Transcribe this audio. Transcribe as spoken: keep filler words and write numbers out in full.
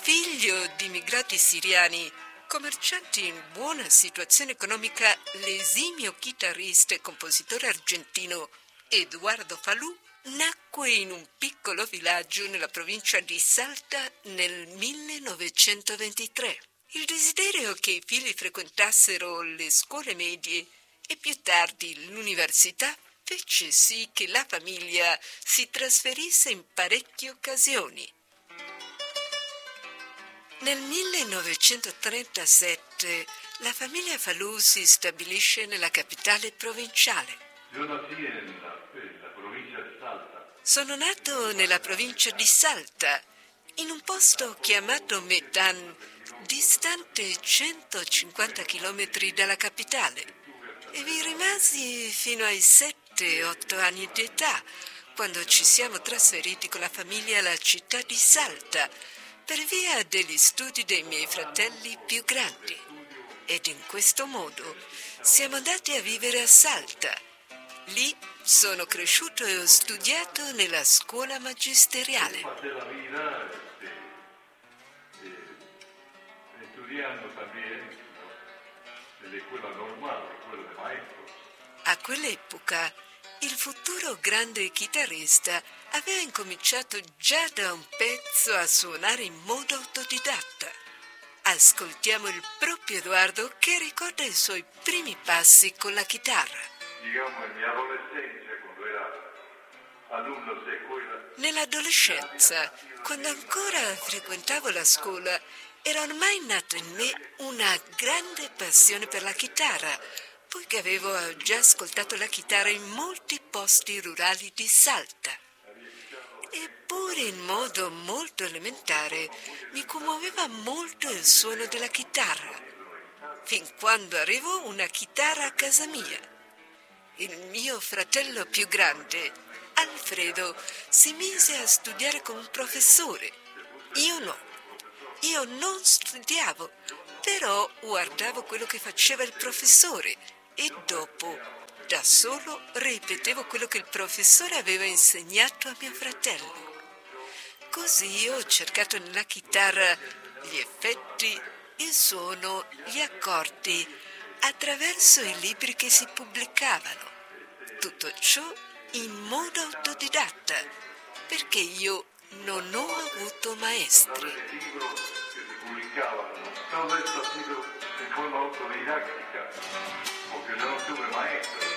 Figlio di immigrati siriani, commercianti in buona situazione economica, l'esimio chitarrista e compositore argentino Eduardo Falù nacque in un piccolo villaggio nella provincia di Salta nel millenovecentoventitré. Il desiderio che i figli frequentassero le scuole medie e più tardi l'università fece sì che la famiglia si trasferisse in parecchie occasioni. Nel millenovecentotrentasette la famiglia Falù si stabilisce nella capitale provinciale. Io nasci nella, nella provincia di Salta. Sono nato nella provincia di Salta, in un posto chiamato Medan, distante centocinquanta chilometri dalla capitale, e vi rimasi fino ai sette otto anni di età, quando ci siamo trasferiti con la famiglia alla città di Salta, per via degli studi dei miei fratelli più grandi. Ed in questo modo siamo andati a vivere a Salta. Lì sono cresciuto e ho studiato nella scuola magisteriale. Della vita, studiando también nella scuola normale, quella di maestro. A quell'epoca il futuro grande chitarrista aveva incominciato già da un pezzo a suonare in modo autodidatta. Ascoltiamo il proprio Edoardo che ricorda i suoi primi passi con la chitarra. Diciamo, in mia adolescenza, quando era alunno di scuola. Nell'adolescenza, quando ancora frequentavo la scuola, era ormai nata in me una grande passione per la chitarra, poiché avevo già ascoltato la chitarra in molti posti rurali di Salta. Eppure in modo molto elementare mi commuoveva molto il suono della chitarra, fin quando arrivò una chitarra a casa mia. Il mio fratello più grande, Alfredo, si mise a studiare con un professore. Io no. Io non studiavo, però guardavo quello che faceva il professore e dopo, da solo, ripetevo quello che il professore aveva insegnato a mio fratello. Così ho cercato nella chitarra gli effetti, il suono, gli accordi, attraverso i libri che si pubblicavano. Tutto ciò in modo autodidatta, perché io non ho avuto maestri. Il libro che si pubblicava, todo esto ha sido en forma autodidáctica, porque yo no tuve maestro.